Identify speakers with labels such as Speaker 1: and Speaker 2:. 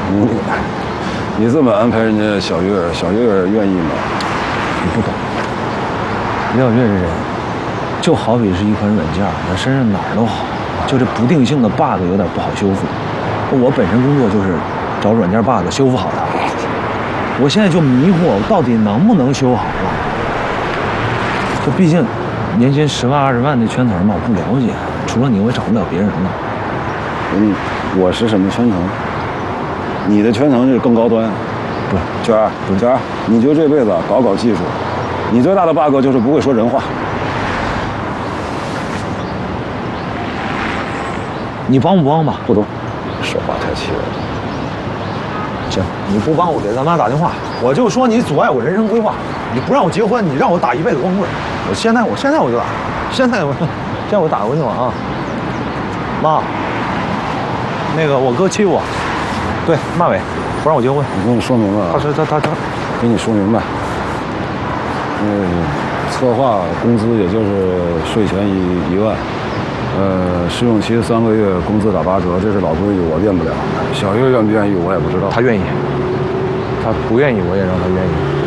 Speaker 1: 你这么安排人家小月，小月愿意吗？
Speaker 2: 你不懂，李小月这人，就好比是一款软件，他身上哪儿都好，就这不定性的 bug 有点不好修复。我本身工作就是找软件 bug 修复好它，我现在就迷惑，我到底能不能修好了？这毕竟年薪10万20万的圈层嘛，我不了解，除了你，我也找不了别人了。
Speaker 1: 我是什么圈层？你的圈层是更高端。
Speaker 2: 不是
Speaker 1: 娟儿，娟儿，你就这辈子搞搞技术，你最大的 bug 就是不会说人话。
Speaker 2: 你帮不帮吧？
Speaker 1: 不懂，说话太气人了。
Speaker 2: 行，你不帮我给咱妈打电话，我就说你阻碍我人生规划，你不让我结婚，你让我打一辈子光棍。我现在我就打，现在我打过去了啊。妈，那个我哥欺负我，对马伟不让我结婚。
Speaker 1: 我跟你说明白了，
Speaker 2: 他
Speaker 1: 跟你说明白。策划工资也就是税前1万，试用期3个月，工资打8折，这是老规矩，我变不了。小月愿不愿意我也不知道。
Speaker 2: 他愿意，他不愿意我也让他愿意。